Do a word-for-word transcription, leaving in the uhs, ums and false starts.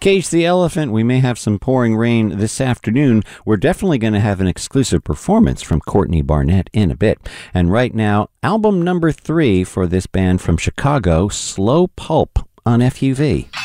Cage the Elephant, we may have some pouring rain this afternoon. We're definitely going to have an exclusive performance from Courtney Barnett in a bit. And right now, album number three for this band from Chicago, Slow Pulp on F U V.